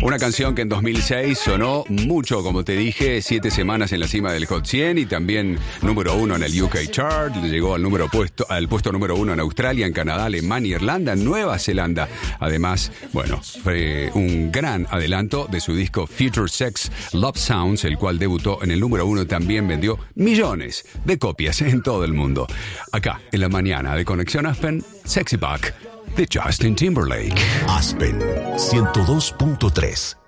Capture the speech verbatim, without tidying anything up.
Una canción que en dos mil seis sonó mucho, como te dije, siete semanas en la cima del Hot cien y también número uno en el U K Chart. Llegó al, número puesto, al puesto número uno en Australia, en Canadá, Alemania, Irlanda, Nueva Zelanda. Además, bueno, fue un gran adelanto de su disco Future Sex Love Sounds, el cual debutó en el número uno. También vendió millones de copias en todo el mundo. Acá, en la mañana de Conexión Aspen, Sexy Back de Justin Timberlake. Aspen ciento dos punto tres.